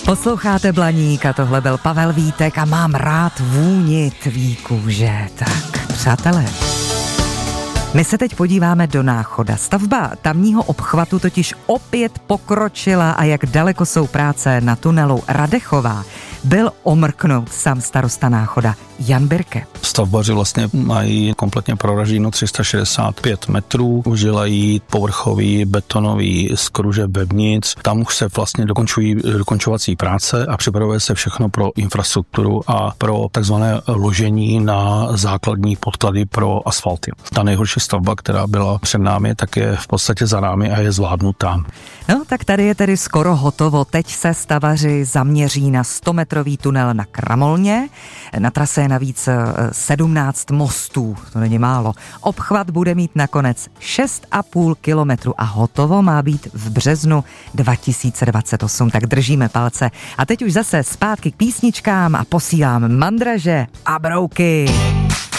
Posloucháte Blaník a tohle byl Pavel Vítek a mám rád vůni tvý kůže. Tak, přátelé, my se teď podíváme do Náchoda. Stavba tamního obchvatu totiž opět pokročila a jak daleko jsou práce na tunelu Radechová, byl omrknout sám starosta Náchoda Jan Birke. Stavbaři vlastně mají kompletně proraženo 365 metrů, užívají povrchový betonový skruže vevnitř. Tam už se vlastně dokončují dokončovací práce a připravuje se všechno pro infrastrukturu a pro takzvané ložení na základní podklady pro asfalty. Ta nejhorší stavba, která byla před námi, tak je v podstatě za námi a je zvládnutá. No, tak tady je tedy skoro hotovo. Teď se stavaři zaměří na 100-metrový tunel na Kramolně. Na trase je navíc 17 mostů, to není málo. Obchvat bude mít nakonec 6,5 kilometru a hotovo má být v březnu 2028, tak držíme palce. A teď už zase zpátky k písničkám a posílám mandraže a brouky.